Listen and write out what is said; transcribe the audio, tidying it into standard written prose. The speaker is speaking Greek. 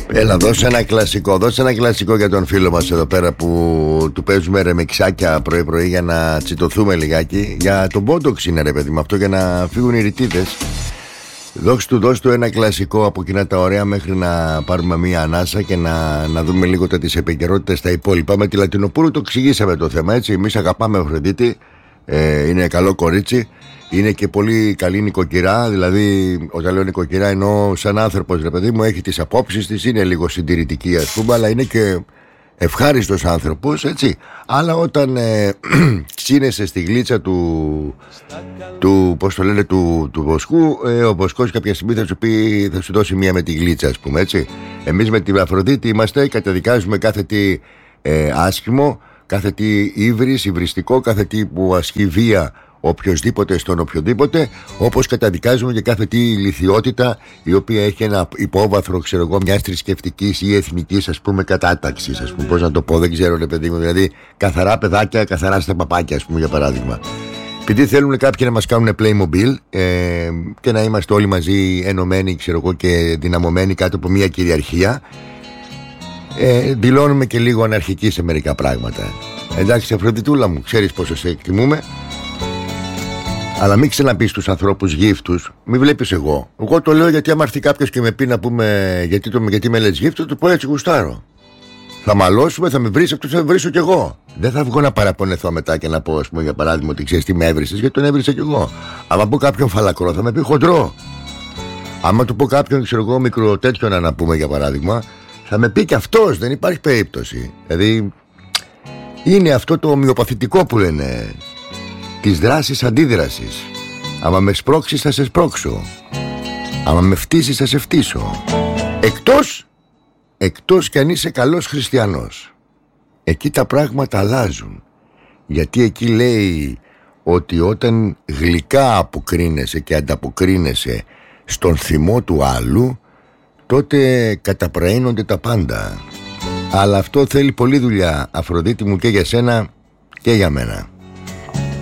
Έλα, δώσε ένα κλασικό για τον φίλο μας εδώ πέρα που του παίζουμε ρεμιξάκια πρωί-πρωί για να τσιτωθούμε λιγάκι. Για τον Botox είναι, ρε παιδί μου, αυτό, για να φύγουν οι ρητίδες. Δώσ' του ένα κλασικό από εκείνα τα ωραία, μέχρι να πάρουμε μία ανάσα και να δούμε λίγο τις επικαιρότητες στα υπόλοιπα. Με τη Λατινοπούλου το εξηγήσαμε το θέμα, έτσι. Εμείς αγαπάμε Αφροδίτη, είναι καλό κορίτσι. Είναι και πολύ καλή νοικοκυρά. Δηλαδή, όταν λέω νοικοκυρά, εννοώ σαν άνθρωπος, ρε παιδί μου, έχει τις απόψεις της, είναι λίγο συντηρητική, ας πούμε, αλλά είναι και ευχάριστος άνθρωπος, έτσι. Αλλά όταν ξύνεσαι στη γλίτσα του πώς το λένε, του βοσκού, ο βοσκός κάποια στιγμή θα σου δώσει μία με τη γλίτσα, ας πούμε, έτσι. Εμείς με την Αφροδίτη είμαστε, καταδικάζουμε κάθε τι άσχημο, κάθε τι υβριστικό, κάθε τι που ασκεί βία οποιοσδήποτε στον οποιοδήποτε, όπως καταδικάζουμε και κάθε τι ηλιθιότητα η οποία έχει ένα υπόβαθρο, ξέρω εγώ, μιας θρησκευτικής ή εθνικής, ας πούμε, κατάταξης, ας πούμε, πώς να το πω, δεν ξέρω, ρε παιδί μου. Δηλαδή, καθαρά παιδάκια, καθαρά στα παπάκια, ας πούμε, για παράδειγμα. Επειδή θέλουν κάποιοι να μας κάνουν Playmobil και να είμαστε όλοι μαζί ενωμένοι, ξέρω εγώ, και δυναμωμένοι κάτω από μια κυριαρχία, δηλώνουμε και λίγο αναρχικοί σε μερικά πράγματα. Εντάξει, Αφροδιτούλα μου, ξέρεις πόσο σε εκτιμούμε. Αλλά μην ξαναπείς στους ανθρώπους γύφτους, μη βλέπεις εγώ. Εγώ το λέω γιατί άμα έρθει κάποιος και με πει να πούμε γιατί με λες γύφτο, του πω έτσι γουστάρω. Θα μαλώσουμε, θα με βρεις, αυτός θα με βρίσω κι εγώ. Δεν θα βγω να παραπονεθώ μετά και να πω, ας πούμε, για παράδειγμα, ότι ξέρεις τι με έβρισες, γιατί τον έβρισα κι εγώ. Άμα πω κάποιον φαλακρό, θα με πει χοντρό. Άμα του πω κάποιον, ξέρω εγώ, μικρό τέτοιο να πούμε, για παράδειγμα, θα με πει κι αυτός, δεν υπάρχει περίπτωση. Δηλαδή, είναι αυτό το ομοιοπαθητικό που λένε, της δράσης αντίδρασης. Άμα με σπρώξεις θα σε σπρώξω, άμα με φτύσεις θα σε φτύσω. Εκτός κι αν είσαι καλός χριστιανός. Εκεί τα πράγματα αλλάζουν. Γιατί εκεί λέει ότι όταν γλυκά αποκρίνεσαι και ανταποκρίνεσαι στον θυμό του άλλου, τότε καταπραίνονται τα πάντα. Αλλά αυτό θέλει πολλή δουλειά, Αφροδίτη μου, και για σένα και για μένα.